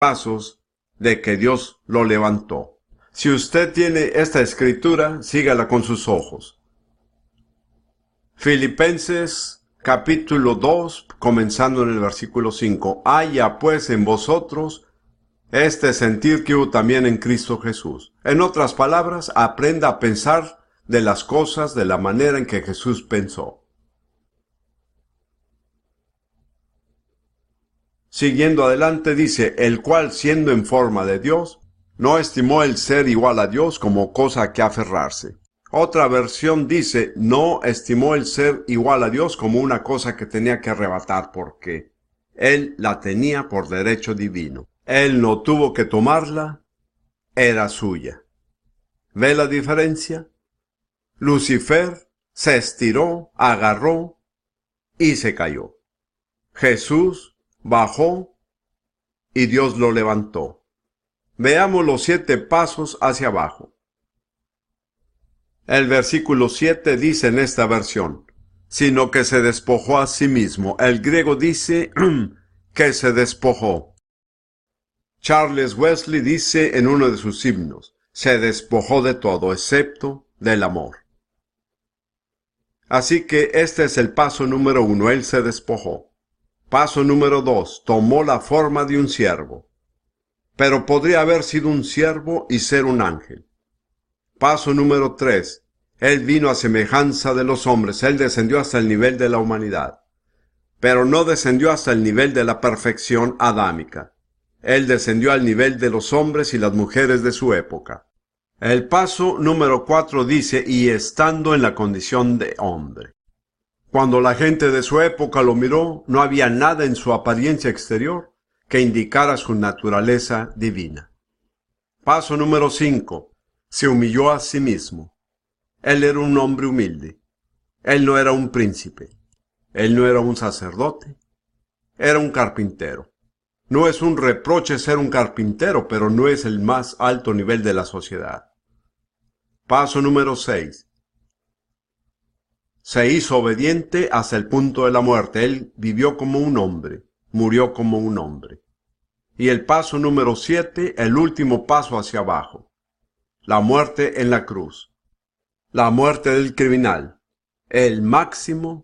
pasos de que Dios lo levantó. Si usted tiene esta escritura, sígala con sus ojos. Filipenses capítulo 2, comenzando en el versículo 5. Haya pues en vosotros este sentir que hubo también en Cristo Jesús. En otras palabras, aprenda a pensar de las cosas de la manera en que Jesús pensó. Siguiendo adelante dice, el cual siendo en forma de Dios, no estimó el ser igual a Dios como cosa a que aferrarse. Otra versión dice, no estimó el ser igual a Dios como una cosa que tenía que arrebatar porque Él la tenía por derecho divino. Él no tuvo que tomarla, era suya. ¿Ve la diferencia? Lucifer se estiró, agarró y se cayó. Jesús bajó y Dios lo levantó. Veamos los 7 pasos hacia abajo. El versículo 7 dice en esta versión, sino que se despojó a sí mismo. El griego dice que se despojó. Charles Wesley dice en uno de sus himnos, se despojó de todo excepto del amor. Así que este es el paso número 1, él se despojó. Paso número 2, tomó la forma de un siervo. Pero podría haber sido un siervo y ser un ángel. Paso número 3, él vino a semejanza de los hombres, él descendió hasta el nivel de la humanidad. Pero no descendió hasta el nivel de la perfección adámica. Él descendió al nivel de los hombres y las mujeres de su época. El paso número 4 dice, y estando en la condición de hombre. Cuando la gente de su época lo miró, no había nada en su apariencia exterior que indicara su naturaleza divina. Paso número 5. Se humilló a sí mismo. Él era un hombre humilde. Él no era un príncipe. Él no era un sacerdote. Era un carpintero. No es un reproche ser un carpintero, pero no es el más alto nivel de la sociedad. Paso número 6. Se hizo obediente hasta el punto de la muerte. Él vivió como un hombre, murió como un hombre. Y el paso número 7, el último paso hacia abajo. La muerte en la cruz. La muerte del criminal. El máximo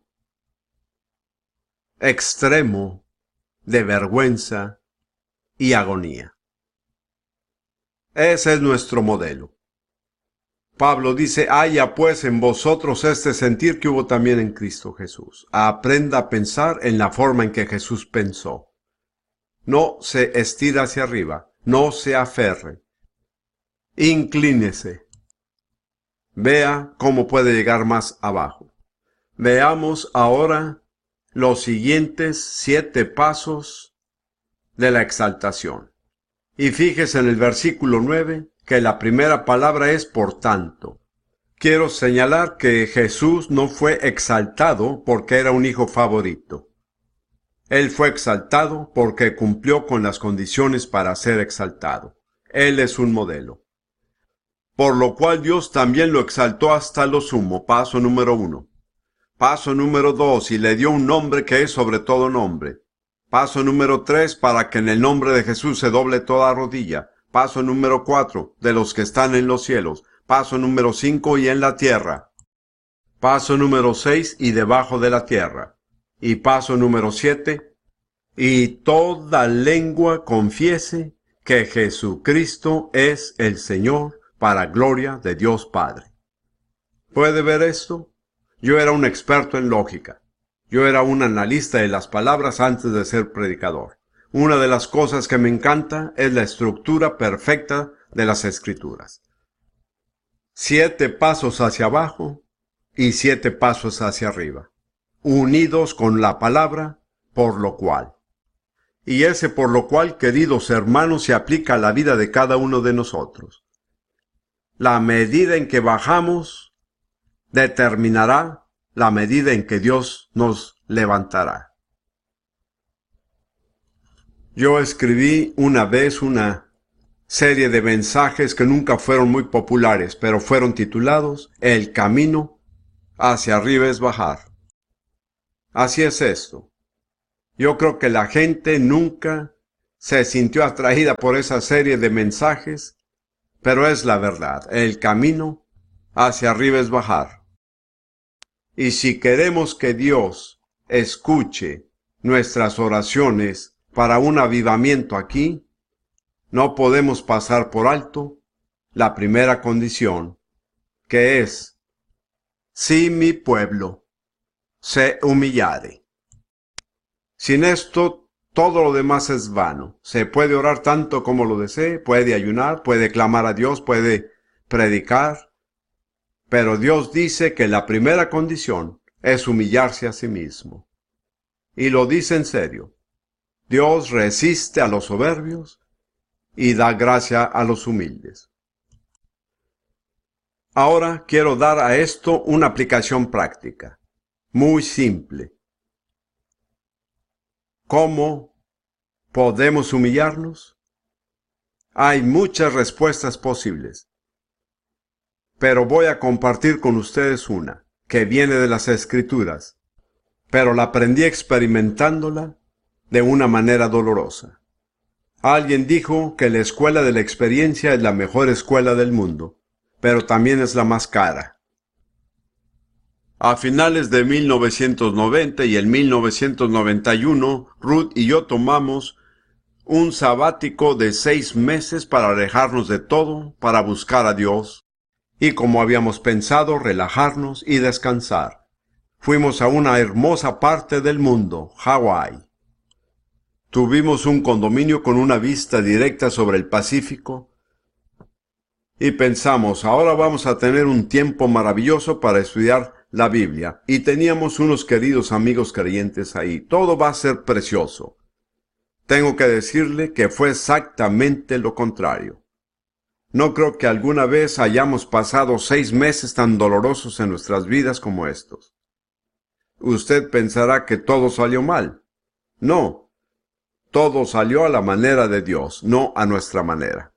extremo de vergüenza y agonía. Ese es nuestro modelo. Pablo dice, haya pues en vosotros este sentir que hubo también en Cristo Jesús. Aprenda a pensar en la forma en que Jesús pensó. No se estira hacia arriba, no se aferre. Inclínese. Vea cómo puede llegar más abajo. Veamos ahora los siguientes 7 pasos de la exaltación. Y fíjese en el versículo 9, que la primera palabra es por tanto. Quiero señalar que Jesús no fue exaltado porque era un hijo favorito. Él fue exaltado porque cumplió con las condiciones para ser exaltado. Él es un modelo. Por lo cual Dios también lo exaltó hasta lo sumo. Paso número 1. Paso número 2, y le dio un nombre que es sobre todo nombre. Paso número 3, para que en el nombre de Jesús se doble toda rodilla. Paso número 4, de los que están en los cielos. Paso número 5, y en la tierra. Paso número 6, y debajo de la tierra. Y paso número 7, y toda lengua confiese que Jesucristo es el Señor para gloria de Dios Padre. ¿Puede ver esto? Yo era un experto en lógica. Yo era un analista de las palabras antes de ser predicador. Una de las cosas que me encanta es la estructura perfecta de las Escrituras. 7 pasos hacia abajo y 7 pasos hacia arriba, unidos con la palabra por lo cual. Y ese por lo cual, queridos hermanos, se aplica a la vida de cada uno de nosotros. La medida en que bajamos determinará la medida en que Dios nos levantará. Yo escribí una vez una serie de mensajes que nunca fueron muy populares, pero fueron titulados El camino hacia arriba es bajar. Así es esto. Yo creo que la gente nunca se sintió atraída por esa serie de mensajes, pero es la verdad. El camino hacia arriba es bajar. Y si queremos que Dios escuche nuestras oraciones para un avivamiento aquí, no podemos pasar por alto la primera condición, que es: si mi pueblo se humillare. Sin esto, todo lo demás es vano. Se puede orar tanto como lo desee, puede ayunar, puede clamar a Dios, puede predicar, pero Dios dice que la primera condición es humillarse a sí mismo. Y lo dice en serio. Dios resiste a los soberbios y da gracia a los humildes. Ahora quiero dar a esto una aplicación práctica, muy simple. ¿Cómo podemos humillarnos? Hay muchas respuestas posibles, pero voy a compartir con ustedes una, que viene de las Escrituras, pero la aprendí experimentándola de una manera dolorosa. Alguien dijo que la escuela de la experiencia es la mejor escuela del mundo, pero también es la más cara. A finales de 1990 y en 1991, Ruth y yo tomamos un sabático de 6 meses para alejarnos de todo, para buscar a Dios, y como habíamos pensado, relajarnos y descansar. Fuimos a una hermosa parte del mundo, Hawái. Tuvimos un condominio con una vista directa sobre el Pacífico, y pensamos, ahora vamos a tener un tiempo maravilloso para estudiar la Biblia, y teníamos unos queridos amigos creyentes ahí. Todo va a ser precioso. Tengo que decirle que fue exactamente lo contrario. No creo que alguna vez hayamos pasado 6 meses tan dolorosos en nuestras vidas como estos. Usted pensará que todo salió mal. No, todo salió a la manera de Dios, no a nuestra manera.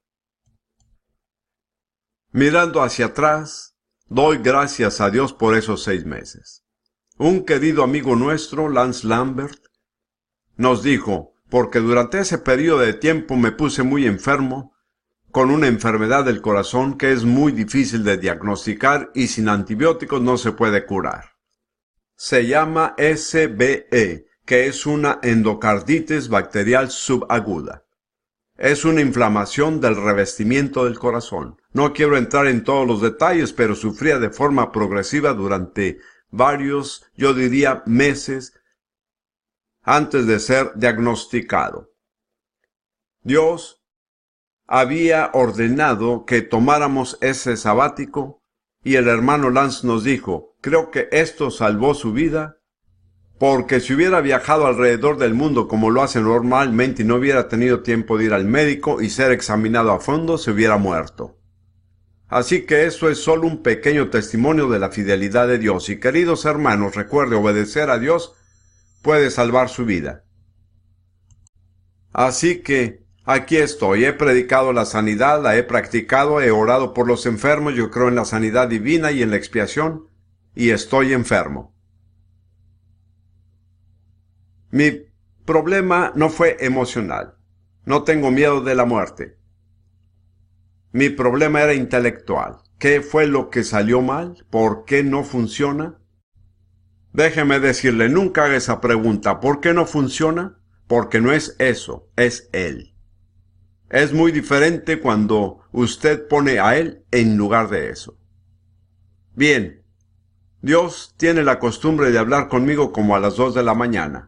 Mirando hacia atrás, doy gracias a Dios por esos 6 meses. Un querido amigo nuestro, Lance Lambert, nos dijo, porque durante ese periodo de tiempo me puse muy enfermo, con una enfermedad del corazón que es muy difícil de diagnosticar y sin antibióticos no se puede curar. Se llama SBE, que es una endocarditis bacterial subaguda. Es una inflamación del revestimiento del corazón. No quiero entrar en todos los detalles, pero sufría de forma progresiva durante varios, yo diría, meses antes de ser diagnosticado. Dios había ordenado que tomáramos ese sabático y el hermano Lance nos dijo, creo que esto salvó su vida, porque si hubiera viajado alrededor del mundo como lo hace normalmente y no hubiera tenido tiempo de ir al médico y ser examinado a fondo, se hubiera muerto. Así que eso es solo un pequeño testimonio de la fidelidad de Dios. Y queridos hermanos, recuerde, obedecer a Dios puede salvar su vida. Así que aquí estoy, he predicado la sanidad, la he practicado, he orado por los enfermos, yo creo en la sanidad divina y en la expiación, y estoy enfermo. Mi problema no fue emocional. No tengo miedo de la muerte. Mi problema era intelectual. ¿Qué fue lo que salió mal? ¿Por qué no funciona? Déjeme decirle, nunca haga esa pregunta. ¿Por qué no funciona? Porque no es eso, es Él. Es muy diferente cuando usted pone a Él en lugar de eso. Bien, Dios tiene la costumbre de hablar conmigo como a las 2 de la mañana.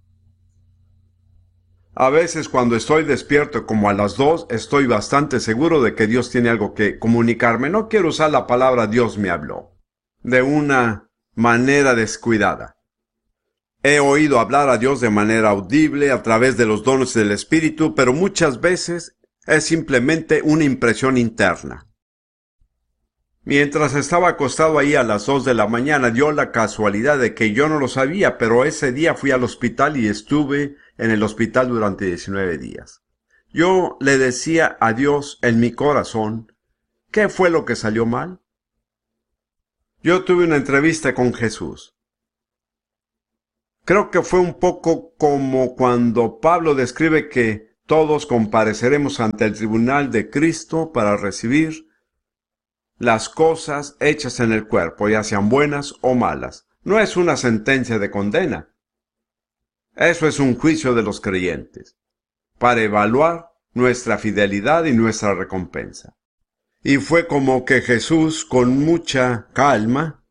A veces cuando estoy despierto como a las 2, estoy bastante seguro de que Dios tiene algo que comunicarme. No quiero usar la palabra Dios me habló de una manera descuidada. He oído hablar a Dios de manera audible a través de los dones del Espíritu, pero muchas veces es simplemente una impresión interna. Mientras estaba acostado ahí a las 2 de la mañana, dio la casualidad de que yo no lo sabía, pero ese día fui al hospital y estuve en el hospital durante 19 días. Yo le decía a Dios en mi corazón, ¿qué fue lo que salió mal? Yo tuve una entrevista con Jesús. Creo que fue un poco como cuando Pablo describe que todos compareceremos ante el tribunal de Cristo para recibir las cosas hechas en el cuerpo, ya sean buenas o malas. No es una sentencia de condena. Eso es un juicio de los creyentes, para evaluar nuestra fidelidad y nuestra recompensa. Y fue como que Jesús, con mucha calma,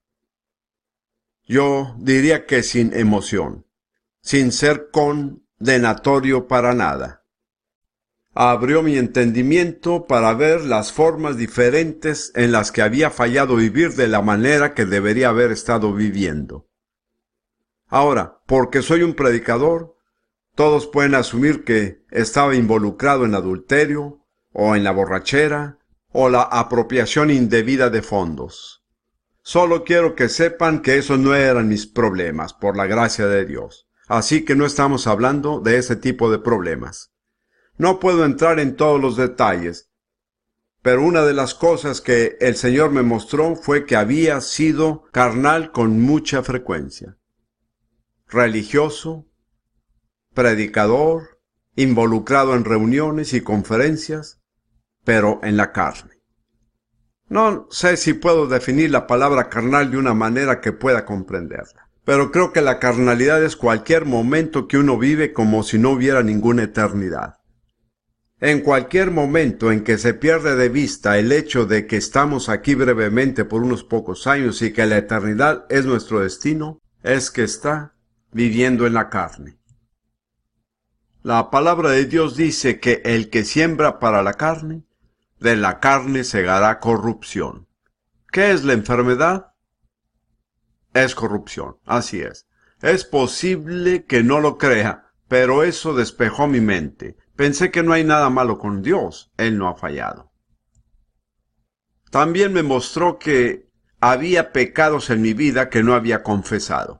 yo diría que sin emoción, sin ser condenatorio para nada, abrió mi entendimiento para ver las formas diferentes en las que había fallado vivir de la manera que debería haber estado viviendo. Ahora, porque soy un predicador, todos pueden asumir que estaba involucrado en adulterio, o en la borrachera, o la apropiación indebida de fondos. Solo quiero que sepan que esos no eran mis problemas, por la gracia de Dios. Así que no estamos hablando de ese tipo de problemas. No puedo entrar en todos los detalles, pero una de las cosas que el Señor me mostró fue que había sido carnal con mucha frecuencia. Religioso, predicador, involucrado en reuniones y conferencias, pero en la carne. No sé si puedo definir la palabra carnal de una manera que pueda comprenderla, pero creo que la carnalidad es cualquier momento que uno vive como si no hubiera ninguna eternidad. En cualquier momento en que se pierde de vista el hecho de que estamos aquí brevemente por unos pocos años y que la eternidad es nuestro destino, es que está viviendo en la carne. La palabra de Dios dice que el que siembra para la carne, de la carne segará corrupción. ¿Qué es la enfermedad? Es corrupción, así es. Es posible que no lo crea, pero eso despejó mi mente. Pensé que no hay nada malo con Dios, Él no ha fallado. También me mostró que había pecados en mi vida que no había confesado.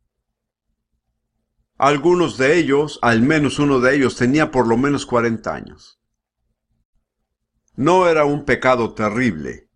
Algunos de ellos, al menos uno de ellos, tenía por lo menos 40 años. No era un pecado terrible.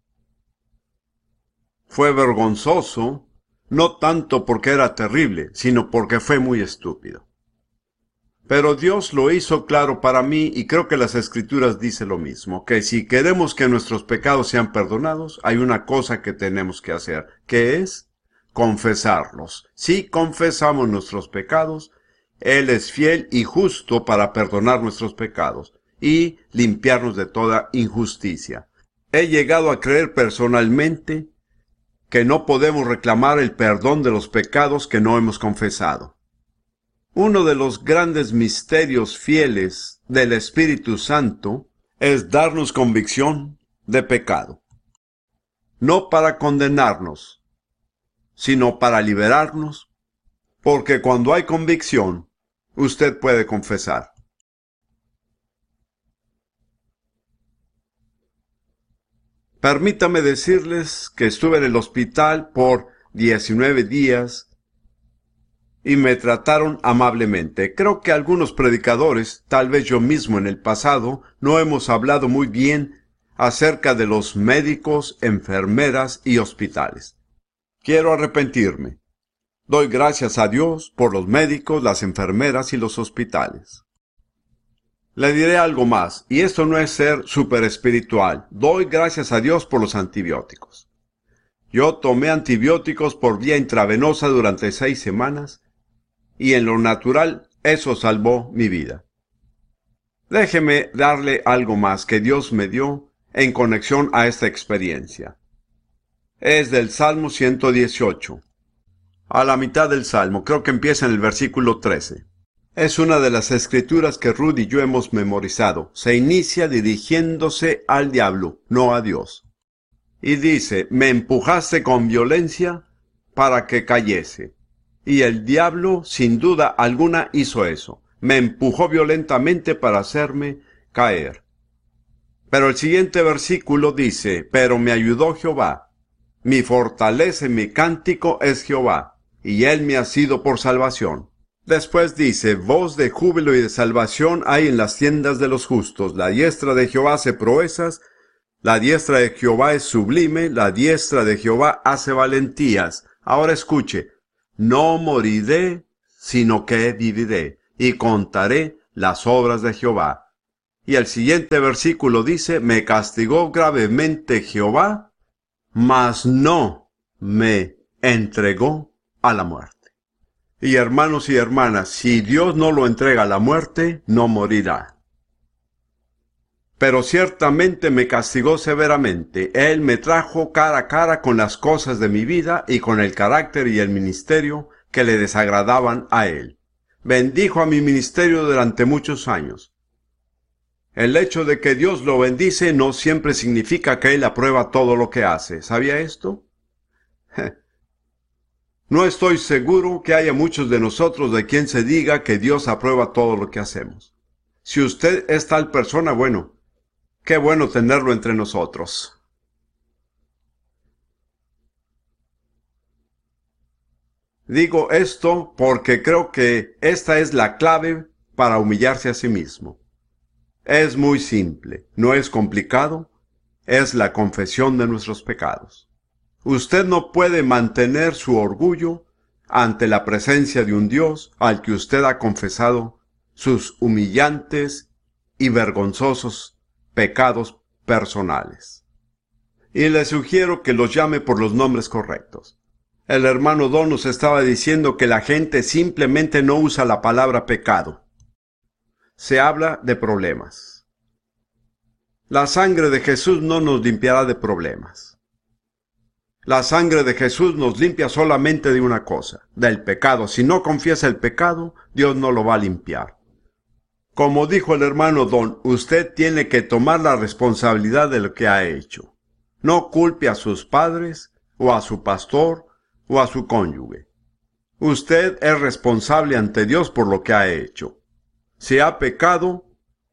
Fue vergonzoso, no tanto porque era terrible, sino porque fue muy estúpido. Pero Dios lo hizo claro para mí y creo que las Escrituras dicen lo mismo, que si queremos que nuestros pecados sean perdonados, hay una cosa que tenemos que hacer, que es confesarlos. Si confesamos nuestros pecados, Él es fiel y justo para perdonar nuestros pecados y limpiarnos de toda injusticia. He llegado a creer personalmente que no podemos reclamar el perdón de los pecados que no hemos confesado. Uno de los grandes misterios fieles del Espíritu Santo es darnos convicción de pecado. No para condenarnos, sino para liberarnos, porque cuando hay convicción, usted puede confesar. Permítame decirles que estuve en el hospital por 19 días y me trataron amablemente. Creo que algunos predicadores, tal vez yo mismo en el pasado, no hemos hablado muy bien acerca de los médicos, enfermeras y hospitales. Quiero arrepentirme. Doy gracias a Dios por los médicos, las enfermeras y los hospitales. Le diré algo más, y esto no es ser súper espiritual. Doy gracias a Dios por los antibióticos. Yo tomé antibióticos por vía intravenosa durante 6 semanas, y en lo natural eso salvó mi vida. Déjeme darle algo más que Dios me dio en conexión a esta experiencia. Es del Salmo 118. A la mitad del Salmo, creo que empieza en el versículo 13. Es una de las escrituras que Ruth y yo hemos memorizado. Se inicia dirigiéndose al diablo, no a Dios. Y dice, me empujaste con violencia para que cayese. Y el diablo, sin duda alguna, hizo eso. Me empujó violentamente para hacerme caer. Pero el siguiente versículo dice, pero me ayudó Jehová. Mi fortaleza y mi cántico es Jehová, y él me ha sido por salvación. Después dice, voz de júbilo y de salvación hay en las tiendas de los justos. La diestra de Jehová hace proezas, la diestra de Jehová es sublime, la diestra de Jehová hace valentías. Ahora escuche, no moriré, sino que viviré, y contaré las obras de Jehová. Y el siguiente versículo dice, me castigó gravemente Jehová, mas no me entregó a la muerte. Y hermanos y hermanas, si Dios no lo entrega a la muerte, no morirá. Pero ciertamente me castigó severamente. Él me trajo cara a cara con las cosas de mi vida y con el carácter y el ministerio que le desagradaban a él. Bendijo a mi ministerio durante muchos años. El hecho de que Dios lo bendice no siempre significa que Él aprueba todo lo que hace. ¿Sabía esto? No estoy seguro que haya muchos de nosotros de quien se diga que Dios aprueba todo lo que hacemos. Si usted es tal persona, bueno, qué bueno tenerlo entre nosotros. Digo esto porque creo que esta es la clave para humillarse a sí mismo. Es muy simple, no es complicado, es la confesión de nuestros pecados. Usted no puede mantener su orgullo ante la presencia de un Dios al que usted ha confesado sus humillantes y vergonzosos pecados personales. Y le sugiero que los llame por los nombres correctos. El hermano Don nos estaba diciendo que la gente simplemente no usa la palabra pecado. Se habla de problemas. La sangre de Jesús no nos limpiará de problemas. La sangre de Jesús nos limpia solamente de una cosa, del pecado. Si no confiesa el pecado, Dios no lo va a limpiar. Como dijo el hermano Don, usted tiene que tomar la responsabilidad de lo que ha hecho. No culpe a sus padres, o a su pastor, o a su cónyuge. Usted es responsable ante Dios por lo que ha hecho. Si ha pecado,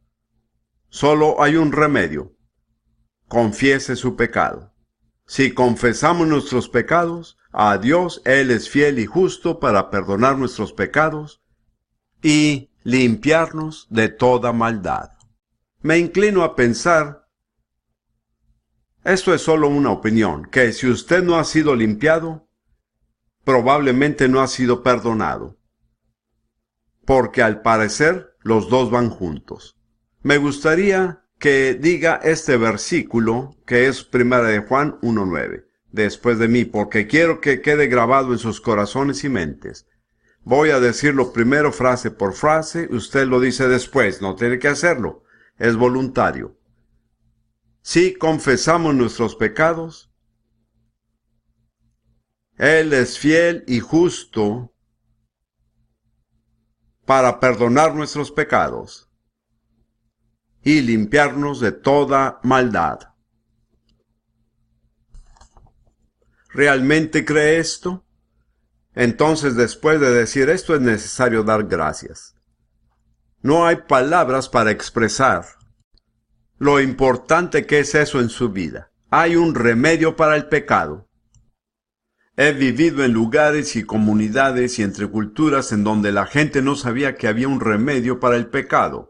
solo hay un remedio. Confiese su pecado. Si confesamos nuestros pecados, a Dios Él es fiel y justo para perdonar nuestros pecados y limpiarnos de toda maldad. Me inclino a pensar, esto es solo una opinión, que si usted no ha sido limpiado, probablemente no ha sido perdonado. Porque al parecer los dos van juntos. Me gustaría que diga este versículo, que es 1 de Juan 1:9, después de mí, porque quiero que quede grabado en sus corazones y mentes. Voy a decirlo primero frase por frase, usted lo dice después, no tiene que hacerlo, es voluntario. Si confesamos nuestros pecados, Él es fiel y justo para perdonar nuestros pecados y limpiarnos de toda maldad. ¿Realmente cree esto? Entonces, después de decir esto, es necesario dar gracias. No hay palabras para expresar lo importante que es eso en su vida. Hay un remedio para el pecado. He vivido en lugares y comunidades y entre culturas en donde la gente no sabía que había un remedio para el pecado.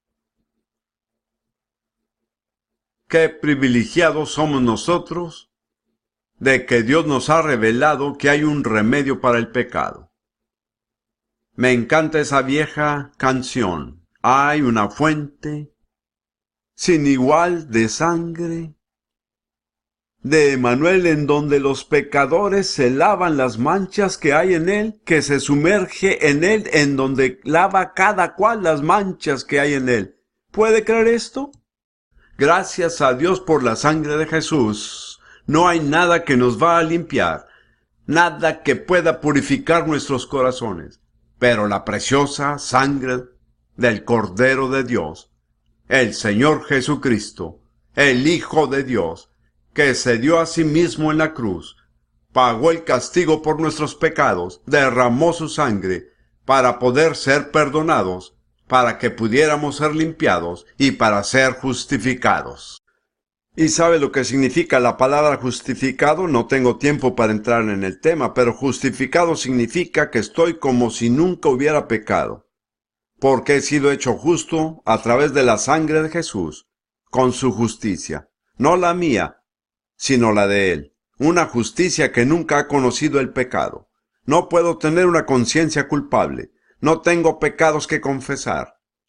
Qué privilegiados somos nosotros de que Dios nos ha revelado que hay un remedio para el pecado. Me encanta esa vieja canción. Hay una fuente sin igual de sangre de Emanuel, en donde los pecadores se lavan las manchas que hay en él, que se sumerge en él, en donde lava cada cual las manchas que hay en él. ¿Puede creer esto? Gracias a Dios por la sangre de Jesús. No hay nada que nos va a limpiar, nada que pueda purificar nuestros corazones, pero la preciosa sangre del Cordero de Dios, el Señor Jesucristo, el Hijo de Dios, que se dio a sí mismo en la cruz, pagó el castigo por nuestros pecados, derramó su sangre para poder ser perdonados, para que pudiéramos ser limpiados y para ser justificados. ¿Y sabe lo que significa la palabra justificado? No tengo tiempo para entrar en el tema, pero justificado significa que estoy como si nunca hubiera pecado, porque he sido hecho justo a través de la sangre de Jesús, con su justicia, no la mía, sino la de Él, una justicia que nunca ha conocido el pecado. No puedo tener una conciencia culpable, no tengo pecados que confesar.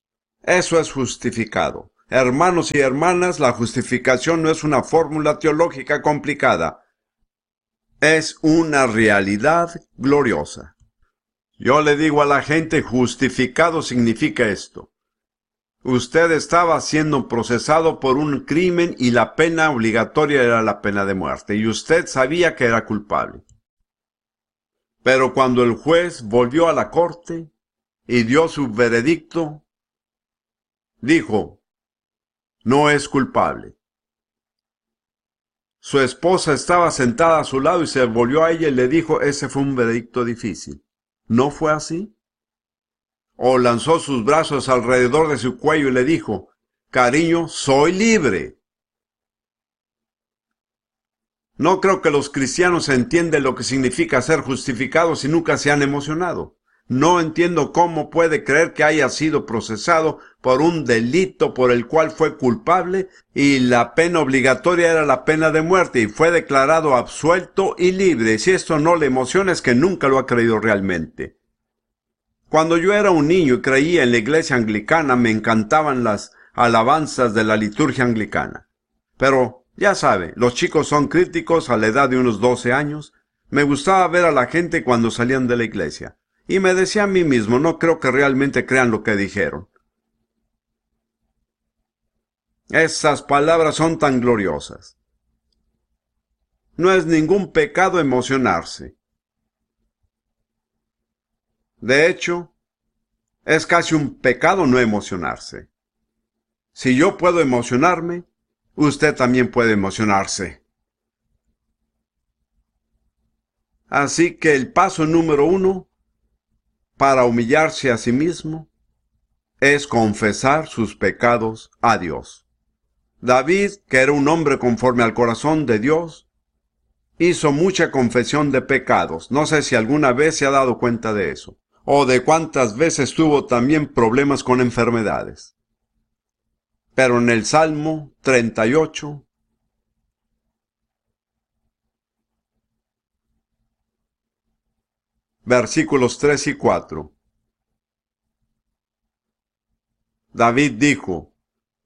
Eso es justificado. Hermanos y hermanas, la justificación no es una fórmula teológica complicada. Es una realidad gloriosa. Yo le digo a la gente, justificado significa esto. Usted estaba siendo procesado por un crimen y la pena obligatoria era la pena de muerte, y usted sabía que era culpable. Pero cuando el juez volvió a la corte y dio su veredicto, dijo, no es culpable. Su esposa estaba sentada a su lado y se volvió a ella y le dijo, ese fue un veredicto difícil. ¿No fue así? O lanzó sus brazos alrededor de su cuello y le dijo, cariño, soy libre. No creo que los cristianos entiendan lo que significa ser justificados y nunca se han emocionado. No entiendo cómo puede creer que haya sido procesado por un delito por el cual fue culpable y la pena obligatoria era la pena de muerte y fue declarado absuelto y libre. Si esto no le emociona es que nunca lo ha creído realmente. Cuando yo era un niño y creía en la iglesia anglicana, me encantaban las alabanzas de la liturgia anglicana. Pero, ya sabe, los chicos son críticos a la edad de unos 12 años. Me gustaba ver a la gente cuando salían de la iglesia. Y me decía a mí mismo, no creo que realmente crean lo que dijeron. Esas palabras son tan gloriosas. No es ningún pecado emocionarse. De hecho, es casi un pecado no emocionarse. Si yo puedo emocionarme, usted también puede emocionarse. Así que el paso número 1 para humillarse a sí mismo es confesar sus pecados a Dios. David, que era un hombre conforme al corazón de Dios, hizo mucha confesión de pecados. No sé si alguna vez se ha dado cuenta de eso, o de cuántas veces tuvo también problemas con enfermedades. Pero en el Salmo 38, versículos 3 y 4, David dijo,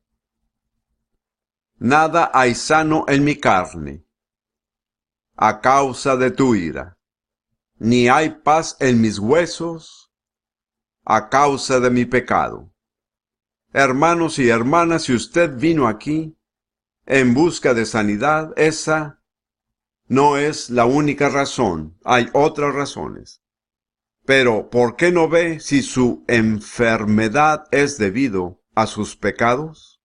nada hay sano en mi carne, a causa de tu ira, ni hay paz en mis huesos, a causa de mi pecado. Hermanos y hermanas, si usted vino aquí en busca de sanidad, esa no es la única razón, hay otras razones. Pero, ¿por qué no ve si su enfermedad es debido a sus pecados?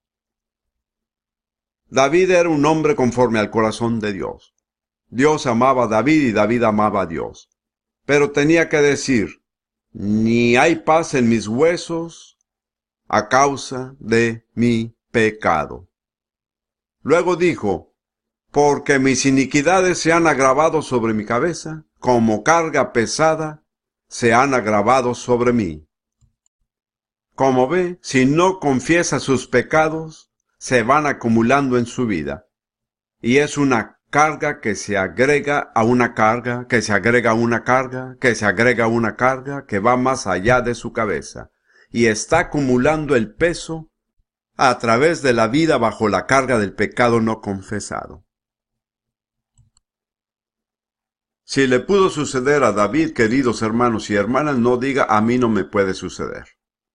David era un hombre conforme al corazón de Dios. Dios amaba a David y David amaba a Dios. Pero tenía que decir, ni hay paz en mis huesos a causa de mi pecado. Luego dijo, porque mis iniquidades se han agravado sobre mi cabeza, como carga pesada se han agravado sobre mí. Como ve, si no confiesa sus pecados, se van acumulando en su vida. Y es una carga que se agrega a una carga, que se agrega a una carga, que se agrega a una carga, que va más allá de su cabeza. Y está acumulando el peso a través de la vida bajo la carga del pecado no confesado. Si le pudo suceder a David, queridos hermanos y hermanas, no diga a mí no me puede suceder.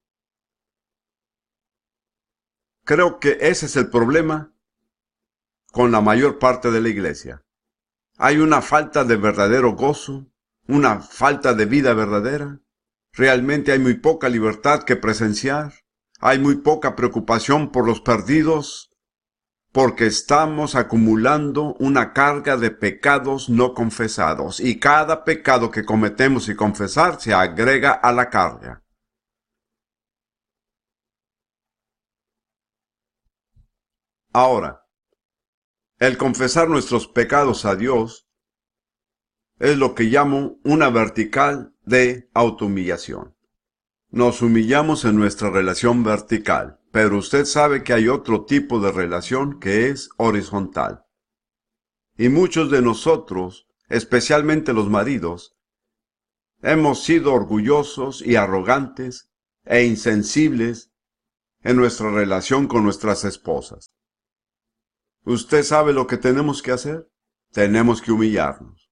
Creo que ese es el problema con la mayor parte de la iglesia. Hay una falta de verdadero gozo, una falta de vida verdadera. Realmente hay muy poca libertad que presenciar. Hay muy poca preocupación por los perdidos, porque estamos acumulando una carga de pecados no confesados, y cada pecado que cometemos y confesar se agrega a la carga. Ahora, el confesar nuestros pecados a Dios es lo que llamo una vertical de autohumillación. Nos humillamos en nuestra relación vertical, pero usted sabe que hay otro tipo de relación que es horizontal. Y muchos de nosotros, especialmente los maridos, hemos sido orgullosos y arrogantes e insensibles en nuestra relación con nuestras esposas. ¿Usted sabe lo que tenemos que hacer? Tenemos que humillarnos.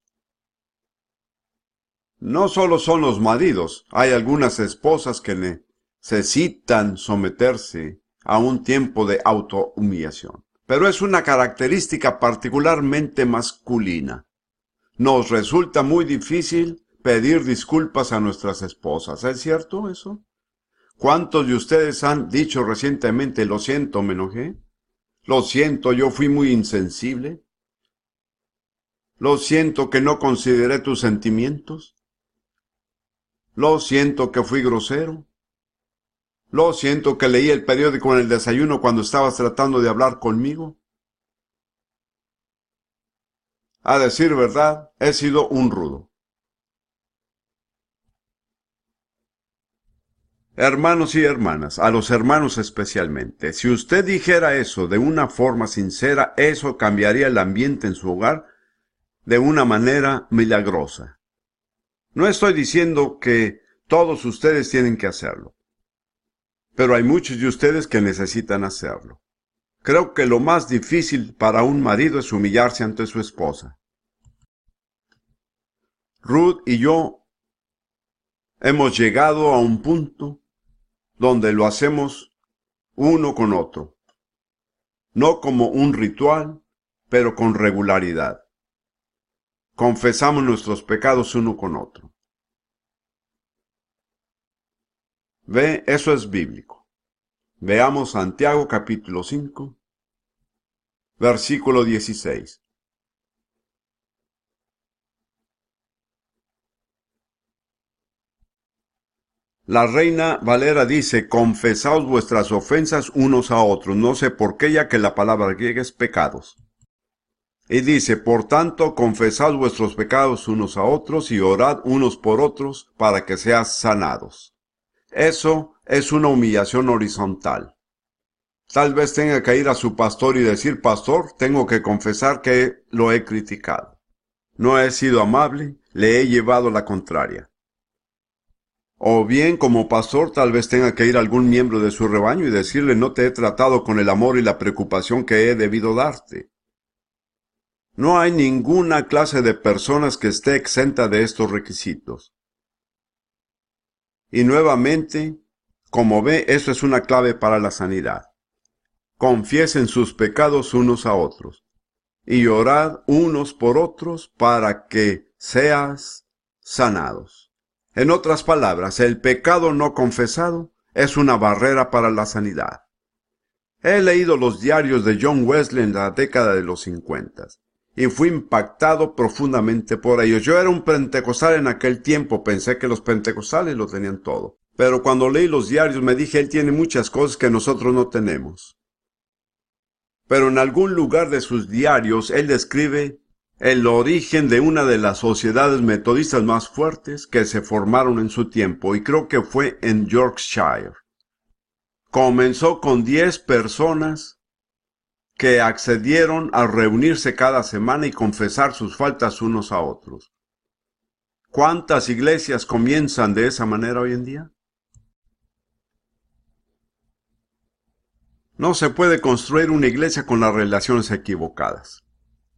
No solo son los maridos, hay algunas esposas que necesitan someterse a un tiempo de autohumillación. Pero es una característica particularmente masculina. Nos resulta muy difícil pedir disculpas a nuestras esposas. ¿Es cierto eso? ¿Cuántos de ustedes han dicho recientemente, lo siento, me enojé? Lo siento, yo fui muy insensible. Lo siento que no consideré tus sentimientos. Lo siento que fui grosero. Lo siento que leí el periódico en el desayuno cuando estabas tratando de hablar conmigo. A decir verdad, he sido un rudo. Hermanos y hermanas, a los hermanos especialmente, si usted dijera eso de una forma sincera, eso cambiaría el ambiente en su hogar de una manera milagrosa. No estoy diciendo que todos ustedes tienen que hacerlo, pero hay muchos de ustedes que necesitan hacerlo. Creo que lo más difícil para un marido es humillarse ante su esposa. Ruth y yo hemos llegado a un punto donde lo hacemos uno con otro, no como un ritual, pero con regularidad. Confesamos nuestros pecados uno con otro. Ve, eso es bíblico. Veamos Santiago capítulo 5, versículo 16. La Reina Valera dice, confesaos vuestras ofensas unos a otros. No sé por qué, ya que la palabra griega es pecados. Y dice, por tanto, confesad vuestros pecados unos a otros y orad unos por otros para que seas sanados. Eso es una humillación horizontal. Tal vez tenga que ir a su pastor y decir, pastor, tengo que confesar que lo he criticado. No he sido amable, le he llevado la contraria. O bien, como pastor, tal vez tenga que ir a algún miembro de su rebaño y decirle, no te he tratado con el amor y la preocupación que he debido darte. No hay ninguna clase de personas que esté exenta de estos requisitos. Y nuevamente, como ve, eso es una clave para la sanidad. Confiesen sus pecados unos a otros, y orad unos por otros para que seas sanados. En otras palabras, el pecado no confesado es una barrera para la sanidad. He leído los diarios de John Wesley en la década de los 50 y fui impactado profundamente por ellos. Yo era un pentecostal en aquel tiempo, pensé que los pentecostales lo tenían todo. Pero cuando leí los diarios me dije, él tiene muchas cosas que nosotros no tenemos. Pero en algún lugar de sus diarios él describe el origen de una de las sociedades metodistas más fuertes que se formaron en su tiempo, y creo que fue en Yorkshire. Comenzó con 10 personas que accedieron a reunirse cada semana y confesar sus faltas unos a otros. ¿Cuántas iglesias comienzan de esa manera hoy en día? No se puede construir una iglesia con las relaciones equivocadas.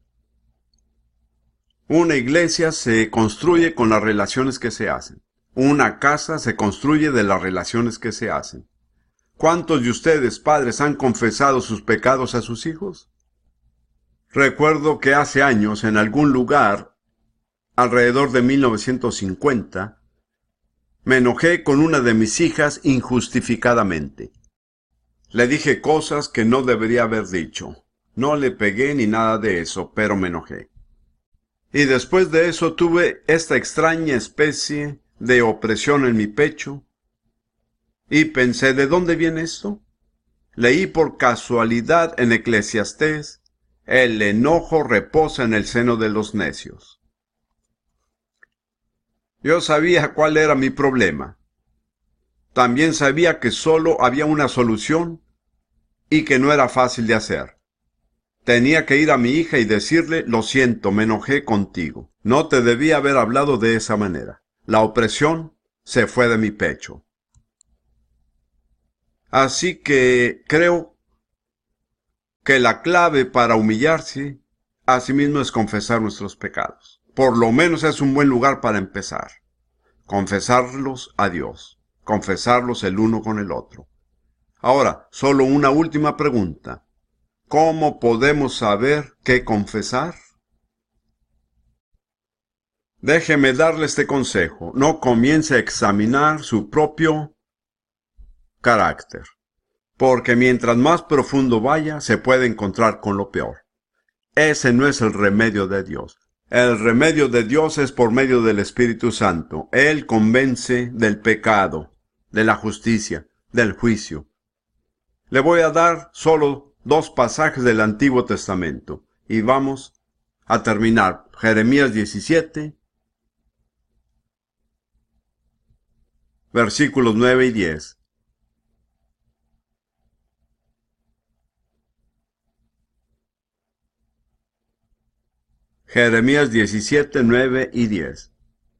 Una iglesia se construye con las relaciones que se hacen. Una casa se construye de las relaciones que se hacen. ¿Cuántos de ustedes, padres, han confesado sus pecados a sus hijos? Recuerdo que hace años, en algún lugar, alrededor de 1950, me enojé con una de mis hijas injustificadamente. Le dije cosas que no debería haber dicho. No le pegué ni nada de eso, pero me enojé. Y después de eso tuve esta extraña especie de opresión en mi pecho. Y pensé, ¿de dónde viene esto? Leí por casualidad en Eclesiastés, el enojo reposa en el seno de los necios. Yo sabía cuál era mi problema. También sabía que solo había una solución y que no era fácil de hacer. Tenía que ir a mi hija y decirle, lo siento, me enojé contigo. No te debía haber hablado de esa manera. La opresión se fue de mi pecho. Así que creo que la clave para humillarse a sí mismo es confesar nuestros pecados. Por lo menos es un buen lugar para empezar. Confesarlos a Dios. Confesarlos el uno con el otro. Ahora, solo una última pregunta. ¿Cómo podemos saber qué confesar? Déjeme darle este consejo. No comience a examinar su propio carácter, porque mientras más profundo vaya, se puede encontrar con lo peor. Ese no es el remedio de Dios. El remedio de Dios es por medio del Espíritu Santo. Él convence del pecado, de la justicia, del juicio. Le voy a dar solo 2 pasajes del Antiguo Testamento y vamos a terminar. Jeremías 17, versículos 9 y 10. Jeremías 17, 9 y 10.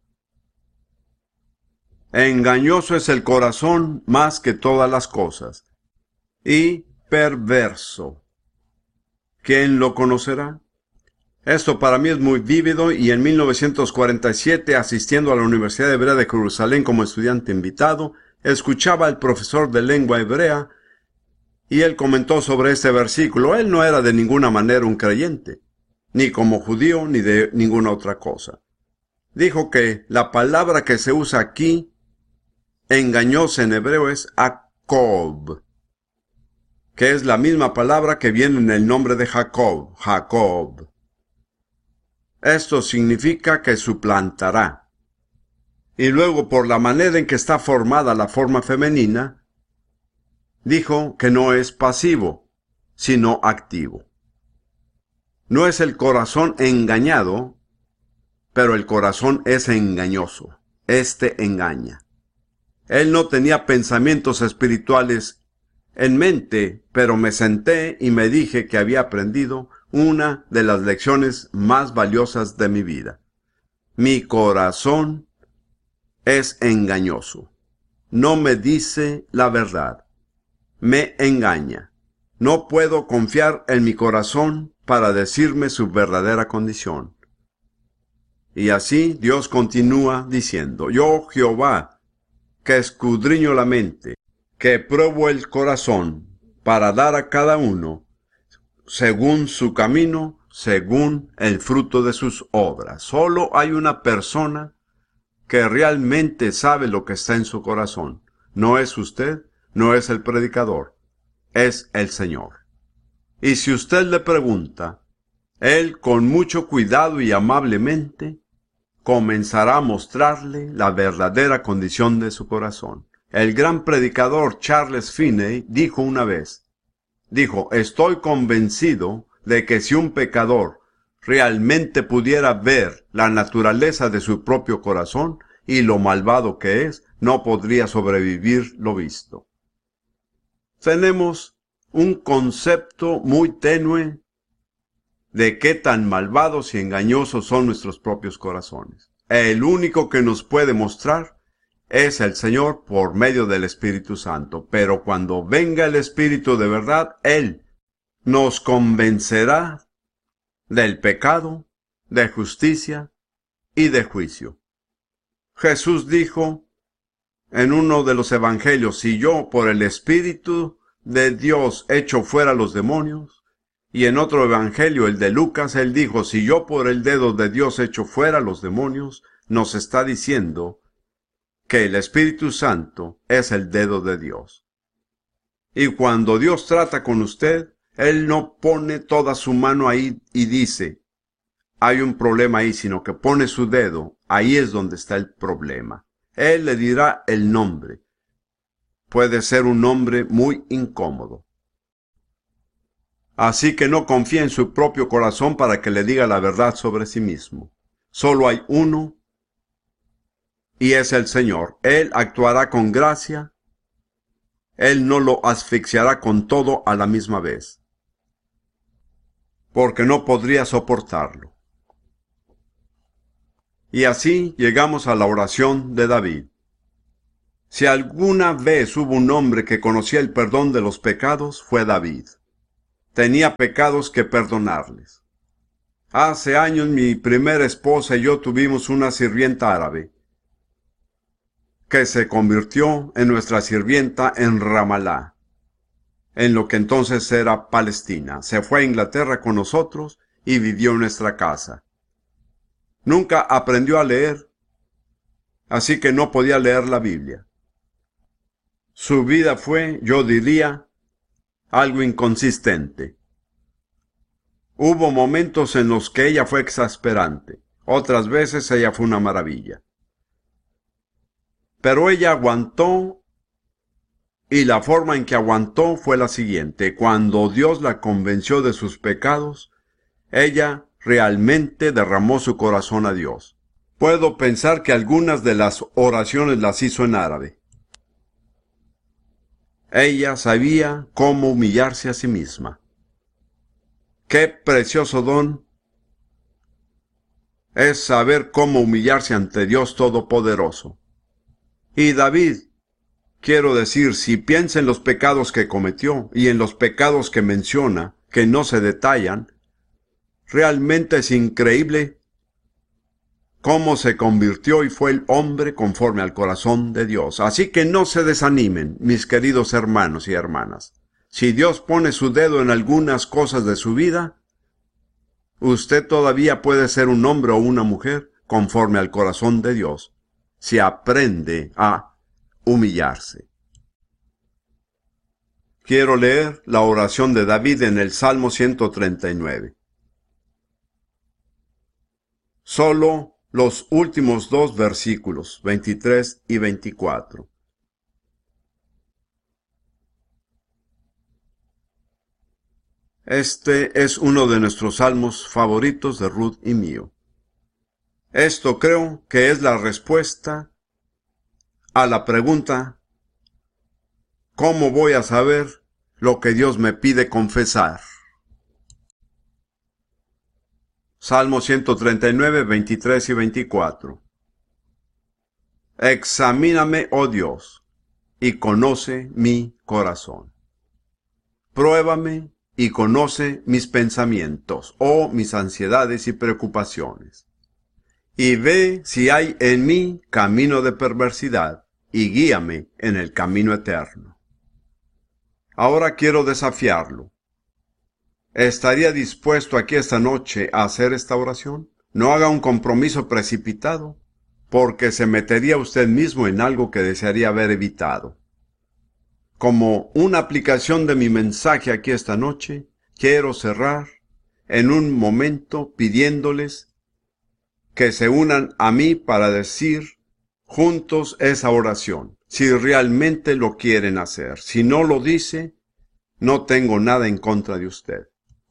Engañoso es el corazón más que todas las cosas, y perverso. ¿Quién lo conocerá? Esto para mí es muy vívido y en 1947, asistiendo a la Universidad Hebrea de Jerusalén como estudiante invitado, escuchaba al profesor de lengua hebrea y él comentó sobre este versículo. Él no era de ninguna manera un creyente, ni como judío ni de ninguna otra cosa. Dijo que la palabra que se usa aquí, engañosa en hebreo, es Jacob, que es la misma palabra que viene en el nombre de Jacob, Jacob. Esto significa que suplantará. Y luego, por la manera en que está formada la forma femenina, dijo que no es pasivo, sino activo. No es el corazón engañado, pero el corazón es engañoso. Este engaña. Él no tenía pensamientos espirituales en mente, pero me senté y me dije que había aprendido una de las lecciones más valiosas de mi vida. Mi corazón es engañoso. No me dice la verdad. Me engaña. No puedo confiar en mi corazón para decirme su verdadera condición. Y así Dios continúa diciendo, yo Jehová, que escudriño la mente, que pruebo el corazón, para dar a cada uno, según su camino, según el fruto de sus obras. Solo hay una persona que realmente sabe lo que está en su corazón. No es usted, no es el predicador, es el Señor. Y si usted le pregunta, Él con mucho cuidado y amablemente comenzará a mostrarle la verdadera condición de su corazón. El gran predicador Charles Finney dijo una vez, estoy convencido de que si un pecador realmente pudiera ver la naturaleza de su propio corazón y lo malvado que es, no podría sobrevivir lo visto. Tenemos un concepto muy tenue de qué tan malvados y engañosos son nuestros propios corazones. El único que nos puede mostrar es el Señor por medio del Espíritu Santo. Pero cuando venga el Espíritu de verdad, Él nos convencerá del pecado, de justicia y de juicio. Jesús dijo en uno de los evangelios, si yo por el Espíritu de Dios echo fuera los demonios, y en otro evangelio, el de Lucas, él dijo, si yo por el dedo de Dios echo fuera los demonios, nos está diciendo que el Espíritu Santo es el dedo de Dios. Y cuando Dios trata con usted, Él no pone toda su mano ahí y dice, hay un problema ahí, sino que pone su dedo, ahí es donde está el problema. Él le dirá el nombre. Puede ser un nombre muy incómodo. Así que no confíe en su propio corazón para que le diga la verdad sobre sí mismo. Solo hay uno, y es el Señor. Él actuará con gracia. Él no lo asfixiará con todo a la misma vez, porque no podría soportarlo. Y así llegamos a la oración de David. Si alguna vez hubo un hombre que conocía el perdón de los pecados, fue David. Tenía pecados que perdonarles. Hace años mi primera esposa y yo tuvimos una sirvienta árabe que se convirtió en nuestra sirvienta en Ramalá, en lo que entonces era Palestina. Se fue a Inglaterra con nosotros y vivió en nuestra casa. Nunca aprendió a leer, así que no podía leer la Biblia. Su vida fue, yo diría, algo inconsistente. Hubo momentos en los que ella fue exasperante, otras veces ella fue una maravilla. Pero ella aguantó, y la forma en que aguantó fue la siguiente: cuando Dios la convenció de sus pecados, ella realmente derramó su corazón a Dios. Puedo pensar que algunas de las oraciones las hizo en árabe. Ella sabía cómo humillarse a sí misma. Qué precioso don es saber cómo humillarse ante Dios Todopoderoso. Y David, quiero decir, si piensa en los pecados que cometió y en los pecados que menciona, que no se detallan, realmente es increíble cómo se convirtió y fue el hombre conforme al corazón de Dios. Así que no se desanimen, mis queridos hermanos y hermanas. Si Dios pone su dedo en algunas cosas de su vida, usted todavía puede ser un hombre o una mujer conforme al corazón de Dios, si aprende a humillarse. Quiero leer la oración de David en el Salmo 139. Solo los últimos 2 versículos, 23 y 24. Este es uno de nuestros salmos favoritos de Ruth y mío. Esto creo que es la respuesta a la pregunta: ¿cómo voy a saber lo que Dios me pide confesar? Salmo 139, 23 y 24. Examíname, oh Dios, y conoce mi corazón. Pruébame y conoce mis pensamientos, o mis ansiedades y preocupaciones. Y ve si hay en mí camino de perversidad, y guíame en el camino eterno. Ahora quiero desafiarlo. ¿Estaría dispuesto aquí esta noche a hacer esta oración? No haga un compromiso precipitado, porque se metería usted mismo en algo que desearía haber evitado. Como una aplicación de mi mensaje aquí esta noche, quiero cerrar en un momento pidiéndoles que se unan a mí para decir juntos esa oración, si realmente lo quieren hacer. Si no lo dice, no tengo nada en contra de usted.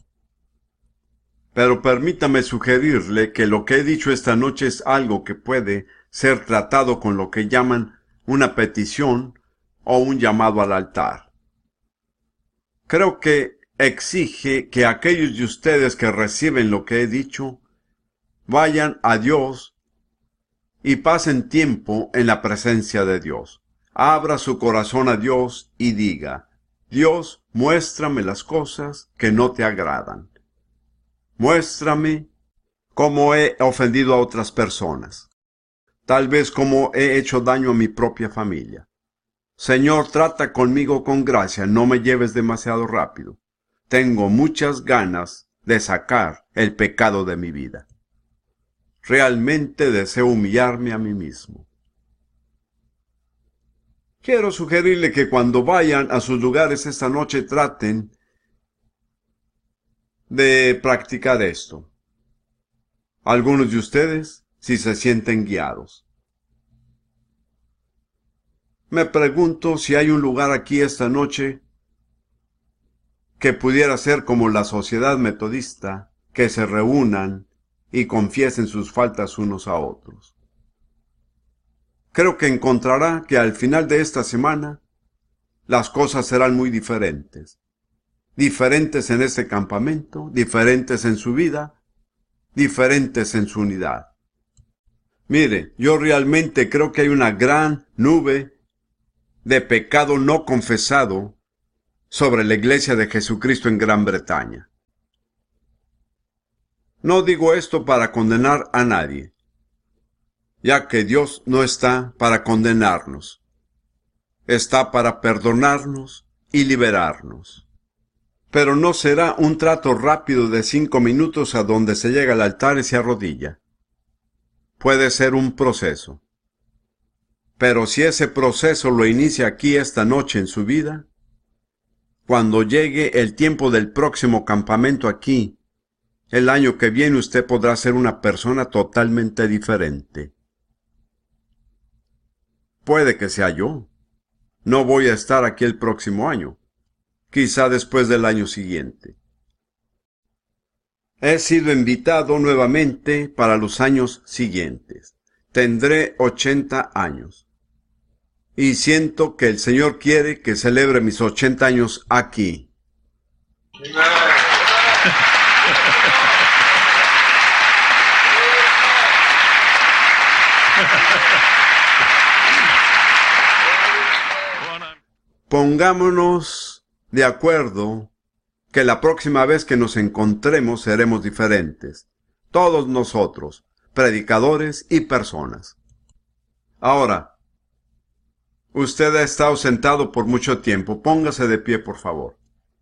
Pero permítame sugerirle que lo que he dicho esta noche es algo que puede ser tratado con lo que llaman una petición o un llamado al altar. Creo que exige que aquellos de ustedes que reciben lo que he dicho vayan a Dios y pasen tiempo en la presencia de Dios. Abra su corazón a Dios y diga: Dios, muéstrame las cosas que no te agradan. Muéstrame cómo he ofendido a otras personas. Tal vez cómo he hecho daño a mi propia familia. Señor, trata conmigo con gracia, no me lleves demasiado rápido. Tengo muchas ganas de sacar el pecado de mi vida. Realmente deseo humillarme a mí mismo. Quiero sugerirle que cuando vayan a sus lugares esta noche traten de practicar esto. Algunos de ustedes, si se sienten guiados. Me pregunto si hay un lugar aquí esta noche que pudiera ser como la Sociedad Metodista, que se reúnan y confiesen sus faltas unos a otros. Creo que encontrará que al final de esta semana las cosas serán muy diferentes. Diferentes en este campamento, diferentes en su vida, diferentes en su unidad. Mire, yo realmente creo que hay una gran nube de pecado no confesado sobre la Iglesia de Jesucristo en Gran Bretaña. No digo esto para condenar a nadie, ya que Dios no está para condenarnos, está para perdonarnos y liberarnos. Pero no será un trato rápido de 5 minutos a donde se llega al altar y se arrodilla. Puede ser un proceso. Pero si ese proceso lo inicia aquí esta noche en su vida, cuando llegue el tiempo del próximo campamento aquí, el año que viene usted podrá ser una persona totalmente diferente. Puede que sea yo. No voy a estar aquí el próximo año. Quizá después del año siguiente. He sido invitado nuevamente para los años siguientes. Tendré 80 años. Y siento que el Señor quiere que celebre mis 80 años aquí. Pongámonos de acuerdo que la próxima vez que nos encontremos seremos diferentes. Todos nosotros, predicadores y personas. Ahora, usted ha estado sentado por mucho tiempo. Póngase de pie, por favor.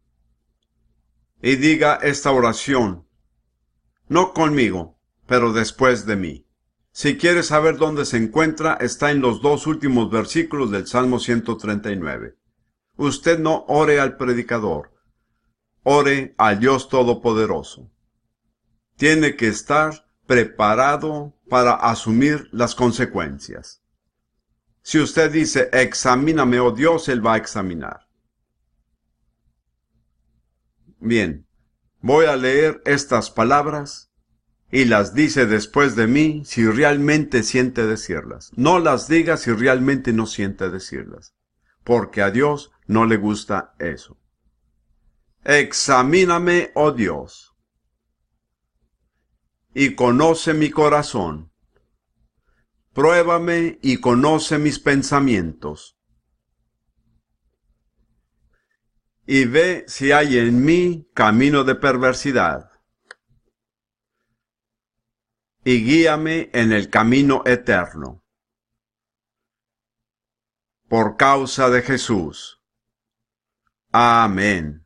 Y diga esta oración. No conmigo, pero después de mí. Si quiere saber dónde se encuentra, está en los 2 últimos versículos del Salmo 139. Usted no ore al predicador, ore al Dios Todopoderoso. Tiene que estar preparado para asumir las consecuencias. Si usted dice, examíname, oh Dios, Él va a examinar. Bien, voy a leer estas palabras y las dice después de mí si realmente siente decirlas. No las diga si realmente no siente decirlas, porque a Dios no le gusta eso. Examíname, oh Dios, y conoce mi corazón. Pruébame y conoce mis pensamientos. Y ve si hay en mí camino de perversidad. Y guíame en el camino eterno. Por causa de Jesús. Amén.